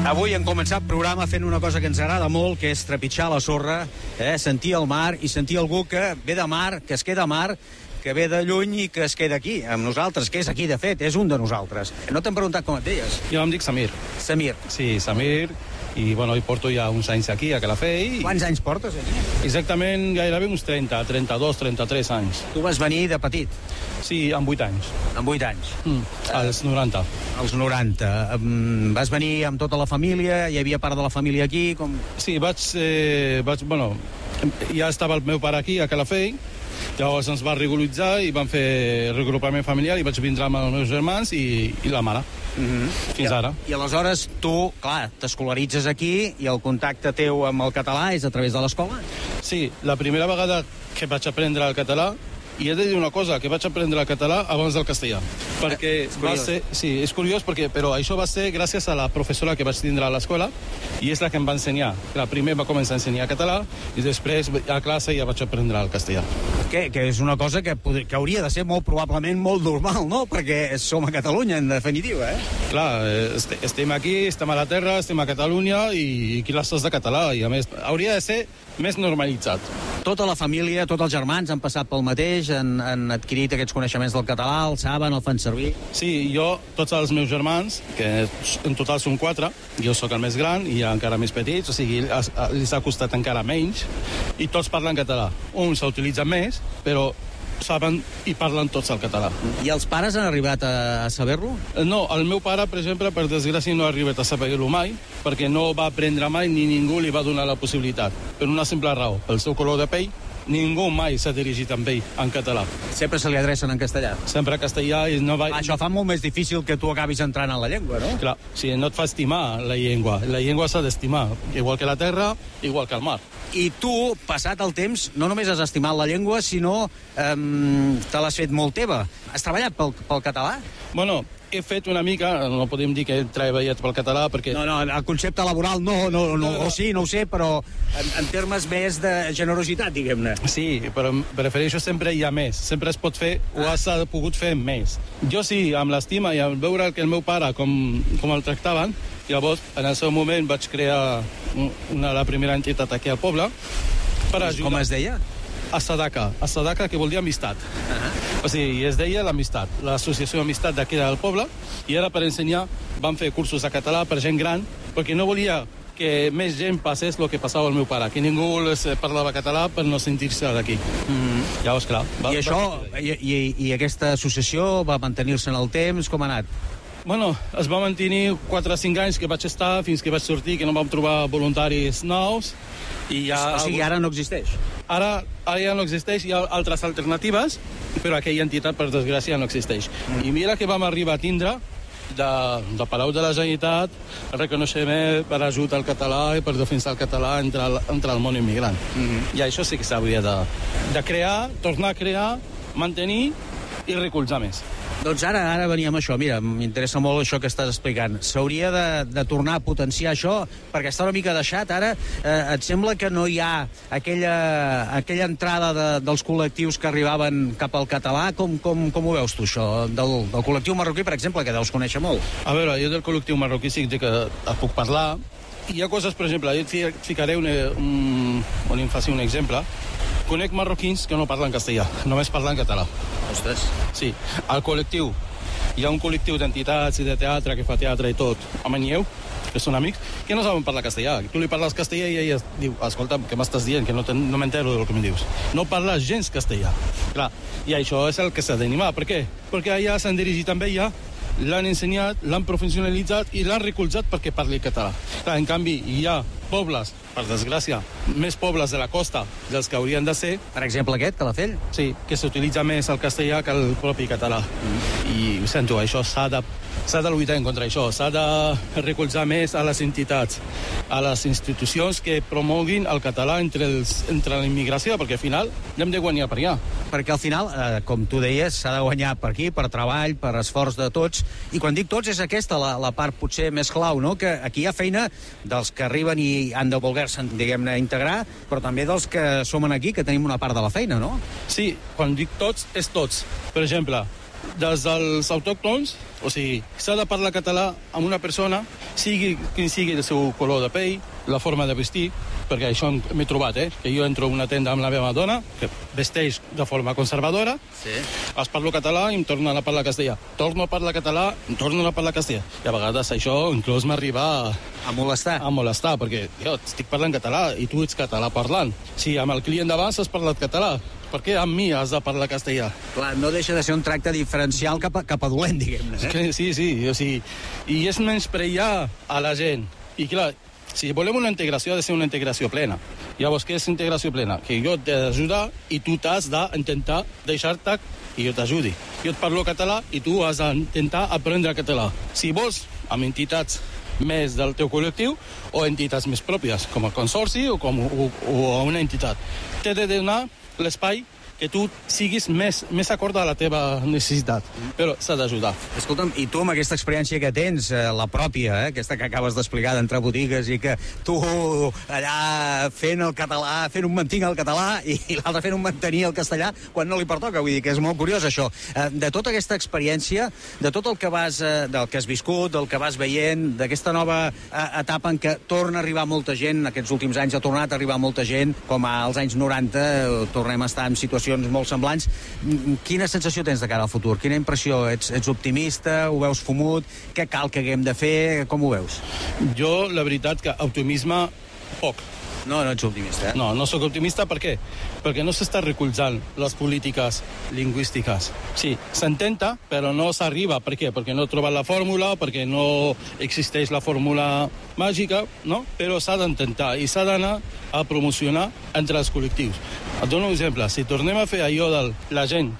Avui hem començat programa fent una cosa que ens agrada molt, que és trepitjar la sorra, sentir el mar i sentir algú que ve de mar, que es queda a mar, que ve de lluny i que es queda aquí, amb nosaltres, que és aquí, de fet, és un de nosaltres. No t'hem preguntat com et deies? Jo em dic Samir. Samir. Sí, Samir, i bueno, hi porto ja uns anys aquí, a Calafell. Quants anys portes aquí? Exactament, gairebé uns 30, 32, 33 anys. Tu vas venir de petit? Sí, amb 8 anys. Amb 8 anys? Als 90. Als 90. Vas venir amb tota la família? Hi havia part de la família aquí? Com... Sí, bueno, ja estava el meu pare aquí, a Calafell. Llavors ens va regularitzar i vam fer regrupament familiar i vaig vindre amb els meus germans i la mare. Fins ara. I aleshores tu, clar, t'escolaritzes aquí i el contacte teu amb el català és a través de l'escola? Sí, la primera vegada que vaig aprendre el català, i he de dir una cosa, que vaig aprendre el català abans del castellà. Perquè va ser... Sí, és curiós, però això va ser gràcies a la professora que vaig tindre a l'escola i és la que em va ensenyar. Primer va començar a ensenyar català i després a classe ja vaig aprendre el castellà. Que és una cosa que hauria de ser molt probablement molt normal, no? Perquè som a Catalunya, en definitiva, Clar, estem aquí, estem a la terra, estem a Catalunya i classes de català, i a més hauria de ser més normalitzat. Tota la família, tots els germans han passat pel mateix, han adquirit aquests coneixements del català, el saben, el fan servir? Sí, jo, tots els meus germans, que en total són 4, jo sóc el més gran i hi ha encara més petits, o sigui, els ha costat encara menys, i tots parlen català. Uns s'utilitzen més, però saben i parlen tots el català. I els pares han arribat a saber-lo? No, el meu pare, per exemple, per desgràcia no ha arribat a saber-lo mai, perquè no va aprendre mai ni ningú li va donar la possibilitat. Per una simple raó, pel seu color de pell, ningú mai s'ha dirigit amb ell en català. Sempre se li adrecen en castellà? Sempre en castellà i no va... Això fa molt més difícil que tu acabis entrant en la llengua, no? Clar, si no et fa estimar la llengua s'ha d'estimar, igual que la terra, igual que el mar. I tu, passat el temps, no només has estimat la llengua, sinó te l'has fet molt teva. Has treballat pel català? Bueno, he fet una mica, no podem dir que he treballat pel català, perquè... No, el concepte laboral o sí, no ho sé, però en termes més de generositat, diguem-ne. Sí, però prefereixo sempre hi ha més. Sempre es pot fer, o has pogut fer més. Jo sí, amb l'estima i amb veure que el meu pare, com el tractaven, llavors, en el seu moment vaig crear la primera entitat aquí al poble per ajudar. Com es deia? Asadaka, que vol dir amistat. O sigui, es deia l'amistat, l'associació d'amistat d'aquí del poble, i era per ensenyar, van fer cursos de català per gent gran, perquè no volia que més gent passés el que passava al meu pare, que ningú parlava català per no sentir-se d'aquí. Llavors, clar... I aquesta associació va mantenir-se en el temps? Com ha anat? Bueno, es va mantenir 4 o 5 anys que vaig estar, fins que vaig sortir, que no vam trobar voluntaris nous. I ja... O sigui, ara no existeix? Ara ja no existeix, hi ha altres alternatives, però aquella entitat, per desgràcia, no existeix. I mira que vam arribar a tindre de Palau de la Generalitat reconeixement per ajut al català i per defensar el català entre el món immigrant. I això sí que s'hauria de crear, tornar a crear, mantenir i recolzar més. Doncs ara veníem a això. Mira, m'interessa molt això que estàs explicant. S'hauria de tornar a potenciar això, perquè està una mica deixat. Ara et sembla que no hi ha aquella entrada dels col·lectius que arribaven cap al català? Com ho veus tu, això? Del col·lectiu marroquí, per exemple, que deus conèixer molt. A veure, jo del col·lectiu marroquí sí que et puc parlar. Hi ha coses, per exemple, jo et ficaré on em faci un exemple. Conec marroquins que no parlen castellà, només parlen català. Ostres. Sí, al col·lectiu. Hi ha un col·lectiu d'entitats i de teatre que fa teatre i tot, a Manlleu, que són amics, que no saben parlar castellà. Tu li parles castellà i ella diu, escolta, què m'estàs dient? Que no m'entero del que em dius. No parla gens castellà. Clar, i això és el que s'ha d'animar. Per què? Perquè allà s'han dirigit amb ella, l'han ensenyat, l'han professionalitzat i l'han recolzat perquè parli català. Clar, en canvi, hi ha pobles, per desgràcia, més pobles de la costa dels que haurien de ser. Per exemple aquest, Calafell? Sí, que s'utilitza més el castellà que el propi català. I ho sento, això s'ha de lluitar en contra això, s'ha de recolzar més a les entitats, a les institucions que promoguin el català entre la immigració, perquè al final hem de guanyar per allà. Perquè al final, com tu deies, s'ha de guanyar per aquí, per treball, per esforç de tots, i quan dic tots és aquesta la part potser més clau, no? Que aquí hi ha feina dels que arriben i han de voler-se, diguem-ne, integrar, però també dels que som aquí, que tenim una part de la feina, no? Sí, quan dic tots, és tots. Per exemple, des dels autòctons, O sigui, s'ha de parlar català amb una persona, sigui quin sigui el seu color de pell, la forma de vestir, perquè això m'he trobat, que jo entro a una tenda amb la meva dona, que vesteix de forma conservadora, es parlo català i em tornen a parlar castellà. Torno a parlar català, em tornen a parlar castellà. I a vegades això inclús m'arriba a molestar. A molestar, perquè jo estic parlant català i tu ets català parlant. Si amb el client d'abans has parlat català, per què amb mi has de parlar castellà? Clar, no deixa de ser un tracte diferencial cap a dolent, diguem-ne. Sí, o sigui, i és menysprear a la gent. I clar, si volem una integració, ha de ser una integració plena. Llavors, què és integració plena? Que jo t'he d'ajudar i tu t'has d'intentar deixar-te i jo t'ajudi. Jo et parlo català i tu has d'intentar aprendre català. Si vols, amb entitats més del teu col·lectiu o entitats més pròpies, com el consorci o una entitat. T'he de donar l'espai que tu siguis més acord a la teva necessitat, però s'ha d'ajudar. Escolta'm, i tu amb aquesta experiència que tens, la pròpia, aquesta que acabes d'explicar d'entrar a botigues i que tu allà fent el català, fent un mantinc al català i l'altre fent un mantenir al castellà quan no li pertoca, vull dir que és molt curiós això. De tota aquesta experiència, de tot el que del que has viscut, del que vas veient, d'aquesta nova etapa en què torna a arribar molta gent, aquests últims anys ha tornat a arribar molta gent, com als anys 90 tornem a estar en situacions molt semblants. Quina sensació tens de cara al futur? Quina impressió? Ets optimista? Ho veus fumut? Què cal que haguem de fer? Com ho veus? Jo, la veritat, que optimisme, poc. No ets optimista, No sóc optimista, per què? Perquè no s'està recolzant les polítiques lingüístiques. Sí, s'intenta, però no s'arriba. Per què? Perquè no troba la fórmula, perquè no existeix la fórmula màgica, no? Però s'ha d'intentar i s'ha d'anar a promocionar entre els col·lectius. Et dono un exemple. Si tornem a fer allò de la gent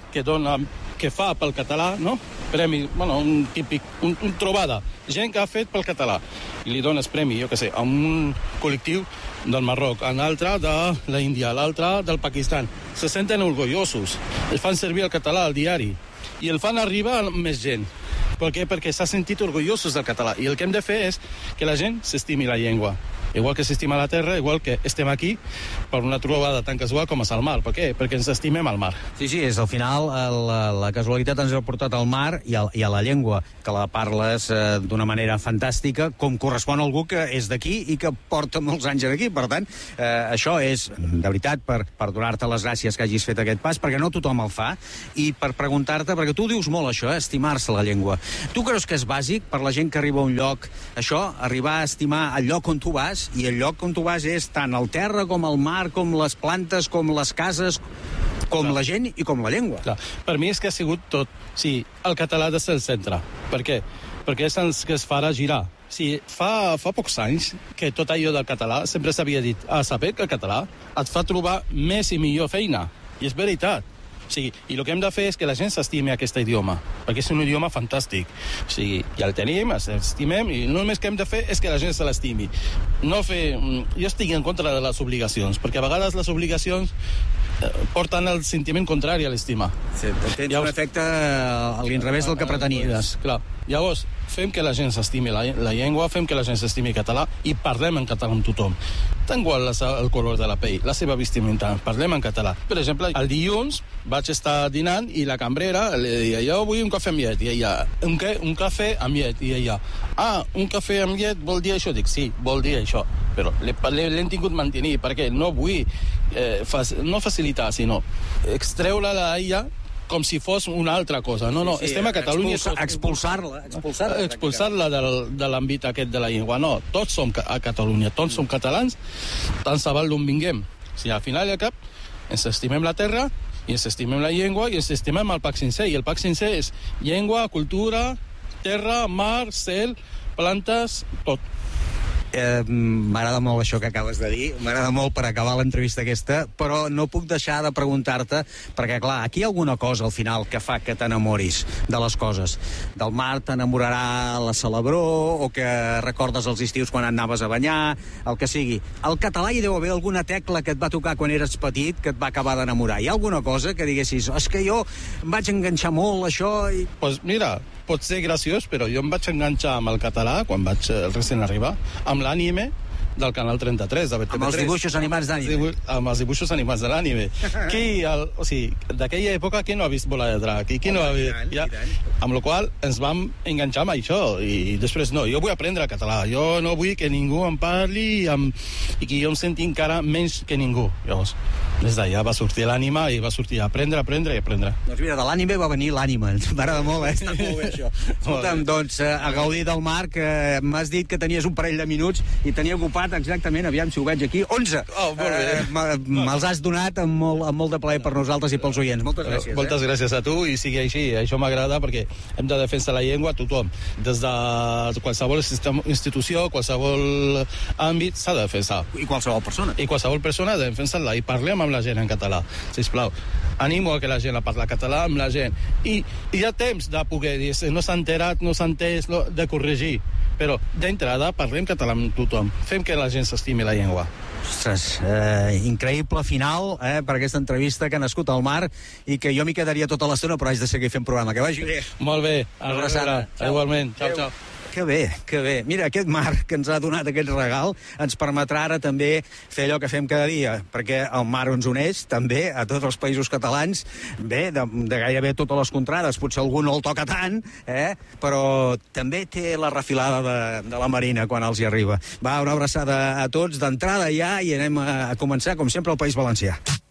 que fa pel català, no? Premi, un típic, un trobada. Gent que ha fet pel català. I li dones premi, jo què sé, a un col·lectiu del Marroc, a un altre de l'Índia, a l'altre del Pakistan. Se senten orgullosos. El fan servir el català al diari. I el fan arribar a més gent. Per què? Perquè s'ha sentit orgullosos del català. I el que hem de fer és que la gent s'estimi la llengua. Igual que s'estima la terra, igual que estem aquí per una trobada tan casual com és el mar. Per què? Perquè ens estimem al mar. Sí, és al final la casualitat ens ha portat al mar i a la llengua, que la parles d'una manera fantàstica, com correspon a algú que és d'aquí i que porta molts anys aquí. Per tant, això és, de veritat, per donar-te les gràcies que hagis fet aquest pas, perquè no tothom el fa, i per preguntar-te, perquè tu dius molt això, estimar-se la llengua. Tu creus que és bàsic per la gent que arriba a un lloc, això, arribar a estimar el lloc on tu vas, i el lloc on tu vas és tant el terra com el mar, com les plantes, com les cases, com la gent i com la llengua. Clar. Per mi és que ha sigut tot. Sí, el català ha de ser el centre. Per què? Perquè és el que es farà girar. Sí, fa pocs anys que tot allò del català sempre s'havia dit saber que el català et fa trobar més i millor feina. I és veritat. Sí, i el que hem de fer és que la gent s'estimi aquest idioma, perquè és un idioma fantàstic. O sigui, ja el tenim, l'estimem, i només que hem de fer és que la gent se l'estimi. No fer... Jo estic en contra de les obligacions, perquè a vegades les obligacions porten el sentiment contrari a l'estima. Sí, tens un efecte a l'inrevés del que pretenies. Clar. Llavors, fem que la gent s'estimi la llengua, fem que la gent s'estimi català i parlem en català amb tothom. Tant igual el color de la pell, la seva vestimenta, parlem en català. Per exemple, el dilluns vaig estar dinant i la cambrera li deia, jo vull un cafè amb llet. I ella, un cafè amb llet. I ella, un cafè amb llet vol dir això? Dic, sí, vol dir això. Però l'hem tingut mantenir, perquè no vull no facilitar, sinó extreure d'ella com si fos una altra cosa. No, sí, estem a Catalunya... Expulsar-la de l'àmbit aquest de la llengua. No, tots som a Catalunya, tots som catalans, tant se val d'on vinguem. Si al final i al cap ens estimem la terra, i ens estimem la llengua, i ens estimem el PAC sencer. I el PAC sencer és llengua, cultura, terra, mar, cel, plantes, tot. M'agrada molt això que acabes de dir, m'agrada molt per acabar l'entrevista aquesta, però no puc deixar de preguntar-te, perquè clar, aquí hi ha alguna cosa al final que fa que t'enamoris de les coses. Del mar t'enamorarà la Celebró, o que recordes els estius quan anaves a banyar, el que sigui. Al català hi deu haver alguna tecla que et va tocar quan eres petit que et va acabar d'enamorar. Hi ha alguna cosa que diguessis, és que jo em vaig enganxar molt això i... Pues mira, pot ser graciós, però jo em vaig enganxar amb el català quan vaig recent arribar, amb l'anime, del Canal 33, de BTV3. Amb els dibuixos animats d'anime. Amb els dibuixos animats de l'anime. O sigui, d'aquella època, qui no ha vist Bola de Drac? I qui no ha vist... Amb la qual ens vam enganxar amb això. I després no, jo vull aprendre català. Jo no vull que ningú em parli i que jo em senti encara menys que ningú. Llavors, des d'allà va sortir l'ànima i va sortir a aprendre. Doncs mira, de l'ànime va venir l'ànima. M'agrada molt, Està molt bé, això. Escolta'm, doncs, a gaudir del mar, que m'has dit que tenies un parell de minuts i tenia ocupat exactament, aviam si ho veig aquí, 11. Oh, molt bé. Me'ls has donat amb molt de plaer per nosaltres i pels oients. Moltes gràcies. Moltes gràcies a tu i sigui així. Això m'agrada perquè hem de defensar la llengua a tothom. Des de qualsevol institució, qualsevol àmbit, s'ha de defensar. I qualsevol persona. I qualsevol persona ha de defensar-la. I parlem amb la gent en català, sisplau. Animo a que la gent a parlar català amb la gent. I hi ha temps de poder dir, no s'ha enterat, no s'ha entès, de corregir. Però d'entrada parlem català amb tothom. Fem que la gent s'estimi la llengua. Ostres, increïble final per aquesta entrevista que ha nascut al mar i que jo m'hi quedaria tota l'estona, però haig de seguir fent programa. Que vagi bé. Molt bé. Igualment. Ciao. Que bé. Mira, aquest mar que ens ha donat aquest regal ens permetrà ara també fer allò que fem cada dia, perquè el mar ens uneix també a tots els països catalans, bé, de gairebé totes les contrades. Potser algú no el toca tant, però també té la refilada de la Marina quan els hi arriba. Va, una abraçada a tots d'entrada ja i anem a començar, com sempre, al País Valencià.